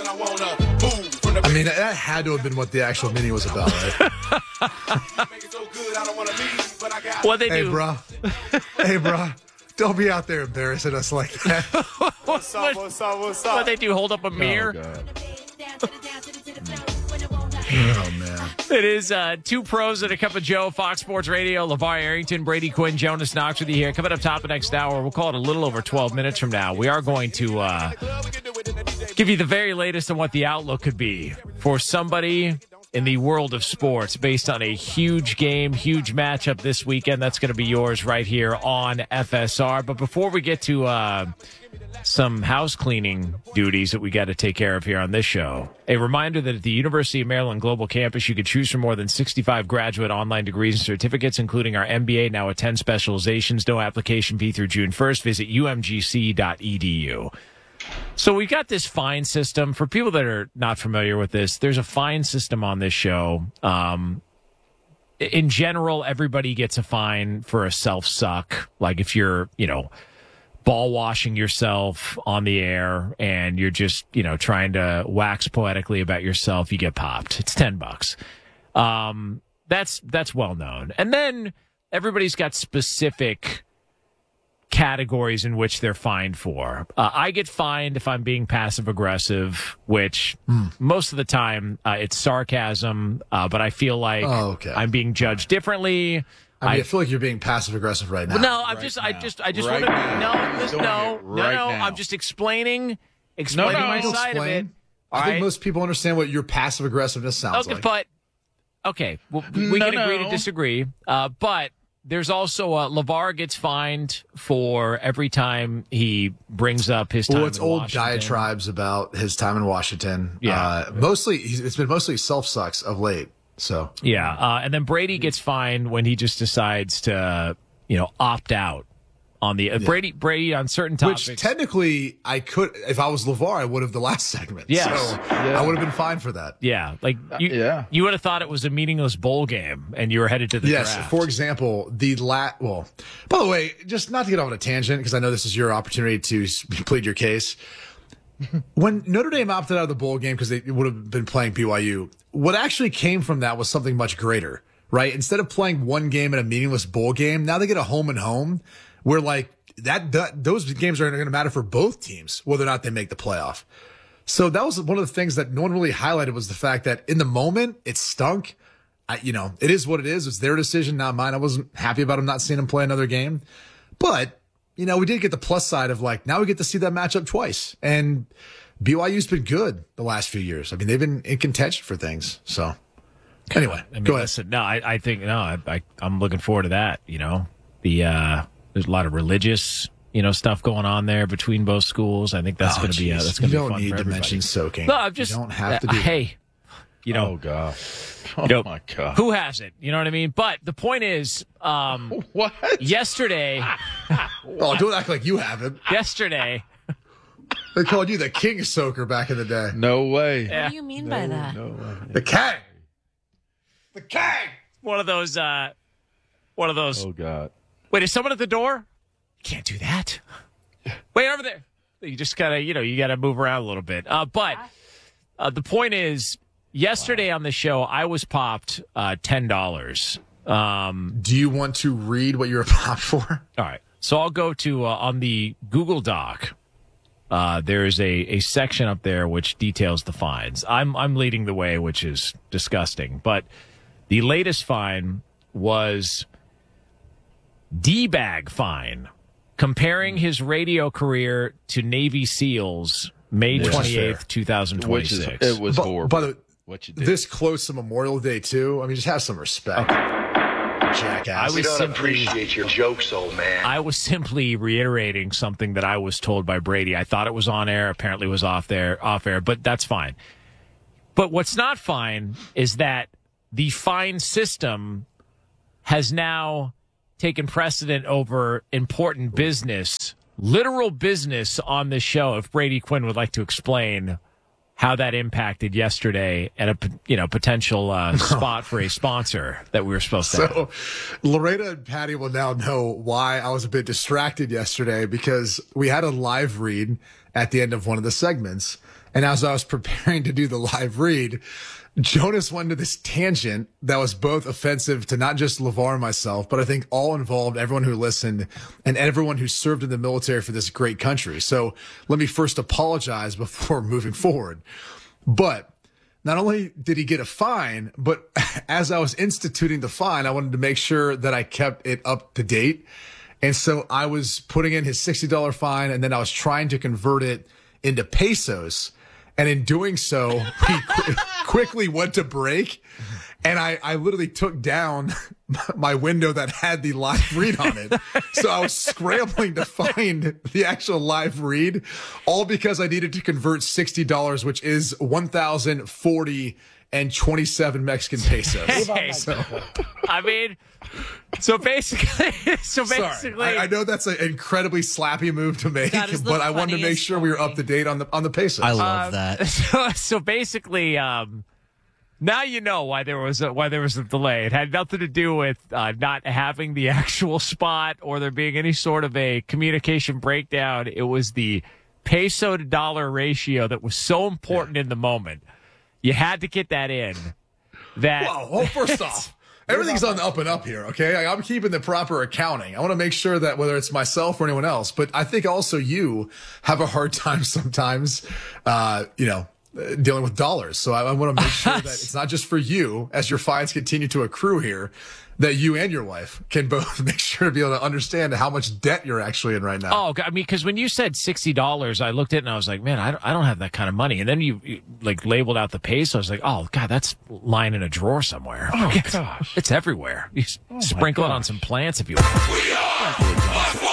I mean, that had to have been what the actual meeting was about, right? What they Hey, do? bro. Hey, bro. Don't be out there embarrassing us like that. What's up? What they do? Hold up a mirror? Oh, man. It is Two Pros and a Cup of Joe, Fox Sports Radio. LeVar Arrington, Brady Quinn, Jonas Knox with you here. Coming up top of the next hour, we'll call it a little over 12 minutes from now. We are going to give you the very latest on what the outlook could be for somebody in the world of sports based on a huge game, huge matchup this weekend. That's going to be yours right here on FSR. But before we get to some house cleaning duties that we got to take care of here on this show, a reminder that at the University of Maryland Global Campus, you could choose from more than 65 graduate online degrees and certificates, including our MBA, now at 10 specializations. No application fee through June 1st. Visit umgc.edu. So we've got this fine system. For people that are not familiar with this, there's a fine system on this show. In general, everybody gets a fine for a self-suck. Like if you're, ball washing yourself on the air and you're just, trying to wax poetically about yourself, you get popped. It's $10. That's well known. And then everybody's got specific categories in which they're fined for. I get fined if I'm being passive aggressive, which most of the time it's sarcasm, but I feel like I'm being judged differently. I feel like you're being passive aggressive right now. No, I just want to. I'm just explaining my side of it. I think most people understand what your passive aggressiveness sounds like. But well, we can agree to disagree. But there's also LeVar gets fined for every time he brings up his time. It's old diatribes about his time in Washington. Yeah, it's been mostly self-sucks of late. So and then Brady gets fined when he just decides to, opt out on the Brady on certain topics. Which technically I could, if I was LeVar, I would have the last segment. Yes. So I would have been fine for that. Yeah, you would have thought it was a meaningless bowl game and you were headed to the draft. Yes. For example, by the way, just not to get off on a tangent because I know this is your opportunity to plead your case. When Notre Dame opted out of the bowl game because they would have been playing BYU, what actually came from that was something much greater, right? Instead of playing one game in a meaningless bowl game, now they get a home and home where those games are going to matter for both teams, whether or not they make the playoff. So that was one of the things that no one really highlighted was the fact that in the moment it stunk. It is what it is. It's their decision, not mine. I wasn't happy about them not seeing them play another game, but we did get the plus side of now we get to see that matchup twice. And BYU's been good the last few years. I mean, they've been in contention for things. So anyway, go ahead. Listen, I think I'm looking forward to that. There's a lot of religious, stuff going on there between both schools. I think that's going to be that's going to be fun for everybody. You don't need to mention soaking. No, you don't have to do that. Oh, God. Oh, my God. Who hasn't? You know what I mean? But the point is, what? Yesterday. Don't act like you haven't. Yesterday. They called you the king soaker back in the day. No way. Yeah. What do you mean by that? No way. The king. The king. One of those. Oh, God. Wait, is someone at the door? You can't do that. Wait, over there. You just gotta, you gotta move around a little bit. But the point is, yesterday on the show, I was popped $10. Do you want to read what you were popped for? All right. So I'll go to on the Google Doc. There's a section up there which details the fines. I'm leading the way, which is disgusting. But the latest fine was D-bag fine, comparing his radio career to Navy SEALs, May 28th, 2026. It was horrible. By the way, what you did. This close to Memorial Day, too. I mean, just have some respect. Jackass. We don't appreciate your jokes, old man. I was simply reiterating something that I was told by Brady. I thought it was on air. Apparently it was off air, but that's fine. But what's not fine is that the fine system has now taken precedent over important business, literal business on this show. If Brady Quinn would like to explain how that impacted yesterday and a potential spot for a sponsor that we were supposed to have. So Loretta and Patty will now know why I was a bit distracted yesterday because we had a live read at the end of one of the segments. And as I was preparing to do the live read, Jonas went to this tangent that was both offensive to not just LeVar and myself, but I think all involved, everyone who listened and everyone who served in the military for this great country. So let me first apologize before moving forward. But not only did he get a fine, but as I was instituting the fine, I wanted to make sure that I kept it up to date. And so I was putting in his $60 fine, and then I was trying to convert it into pesos. And in doing so, he quickly went to break. And I literally took down my window that had the live read on it. So I was scrambling to find the actual live read, all because I needed to convert $60, which is 1,040 and 27 Mexican pesos. Hey, I mean, so basically, Sorry. I know that's an incredibly slappy move to make, but I wanted to make sure we were up to date on the pesos. I love that. So basically, now you know why there was a delay. It had nothing to do with not having the actual spot or there being any sort of a communication breakdown. It was the peso to dollar ratio that was so important in the moment. You had to get that in. Well, first off, everything's on the up and up here, okay? I'm keeping the proper accounting. I want to make sure that whether it's myself or anyone else, but I think also you have a hard time sometimes, dealing with dollars. So I want to make sure that it's not just for you, as your fines continue to accrue here, that you and your wife can both make sure to be able to understand how much debt you're actually in right now. Oh, I mean, because when you said $60, I looked at it and I was like, man, I don't have that kind of money. And then you like labeled out the peso. I was like, oh, God, that's lying in a drawer somewhere. Oh, gosh. It's everywhere. You sprinkle it on some plants if you want. We are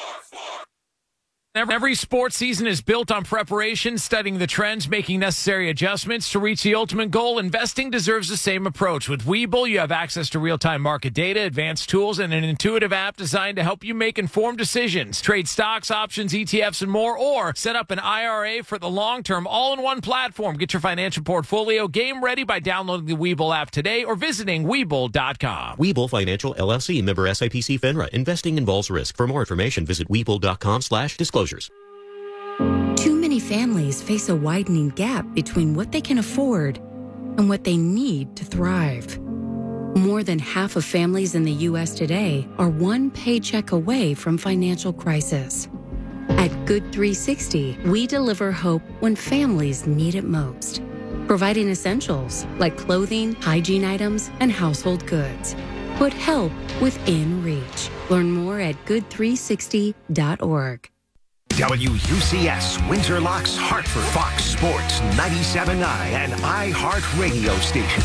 Every sports season is built on preparation, studying the trends, making necessary adjustments to reach the ultimate goal. Investing deserves the same approach. With Webull, you have access to real-time market data, advanced tools, and an intuitive app designed to help you make informed decisions. Trade stocks, options, ETFs, and more, or set up an IRA for the long term, all in one platform. Get your financial portfolio game ready by downloading the Webull app today or visiting Webull.com. Webull Financial LLC, member SIPC FINRA. Investing involves risk. For more information, visit Webull.com/disclosures. Too many families face a widening gap between what they can afford and what they need to thrive. More than half of families in the U.S. today are one paycheck away from financial crisis. At Good 360, we deliver hope when families need it most, providing essentials like clothing, hygiene items, and household goods. Put help within reach. Learn more at good360.org. WUCS Windsor Locks Hartford, Fox Sports 97.9 and iHeartRadio station.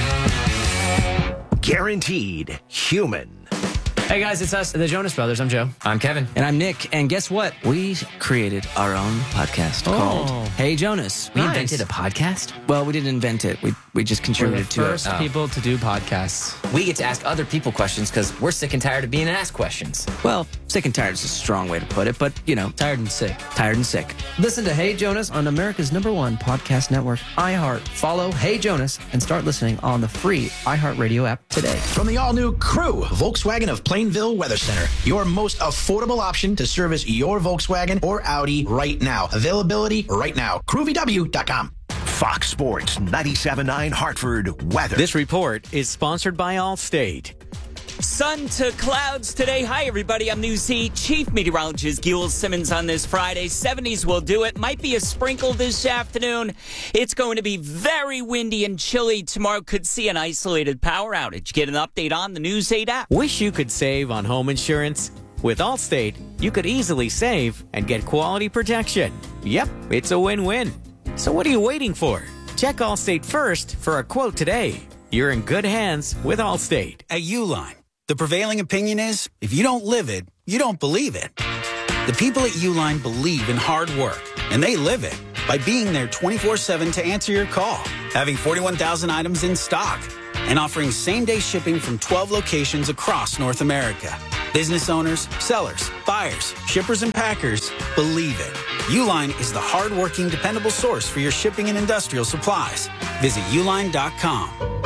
Guaranteed human. Hey guys, it's us, the Jonas Brothers. I'm Joe. I'm Kevin. And I'm Nick. And guess what? We created our own podcast called Hey Jonas. We invented a podcast? Well, we didn't invent it. We just contributed to it. We're the first people to do podcasts. We get to ask other people questions because we're sick and tired of being asked questions. Well, sick and tired is a strong way to put it, but, tired and sick. Tired and sick. Listen to Hey Jonas on America's #1 podcast network, iHeart. Follow Hey Jonas and start listening on the free iHeartRadio app today. From the all-new Crew, Volkswagen of Plainville Weather Center, your most affordable option to service your Volkswagen or Audi right now. Availability right now. CrewVW.com. Fox Sports 97.9 Hartford weather. This report is sponsored by Allstate. Sun to clouds today. Hi, everybody. I'm News Heat Chief Meteorologist Gil Simmons on this Friday. 70s will do it. Might be a sprinkle this afternoon. It's going to be very windy and chilly. Tomorrow could see an isolated power outage. Get an update on the News 8 app. Wish you could save on home insurance? With Allstate, you could easily save and get quality protection. Yep, it's a win-win. So what are you waiting for? Check Allstate first for a quote today. You're in good hands with Allstate. At Uline, the prevailing opinion is, if you don't live it, you don't believe it. The people at Uline believe in hard work, and they live it by being there 24/7 to answer your call, having 41,000 items in stock, and offering same-day shipping from 12 locations across North America. Business owners, sellers, buyers, shippers, and packers believe it. Uline is the hard-working, dependable source for your shipping and industrial supplies. Visit uline.com.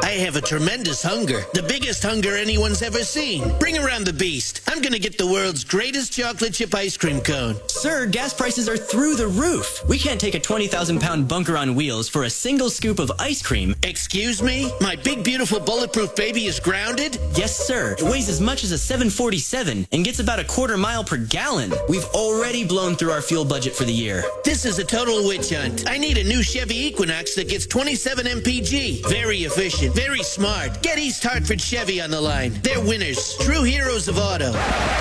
I have a tremendous hunger. The biggest hunger anyone's ever seen. Bring around the beast. I'm gonna get the world's greatest chocolate chip ice cream cone. Sir, gas prices are through the roof. We can't take a 20,000-pound bunker on wheels for a single scoop of ice cream. Excuse me? My big, beautiful, bulletproof baby is grounded? Yes, sir. It weighs as much as a 747 and gets about a quarter mile per gallon. We've already blown through our fuel budget for the year. This is a total witch hunt. I need a new Chevy Equinox that gets 27 mpg. Very efficient, very smart. Get East Hartford Chevy on the line. They're winners, true heroes of auto.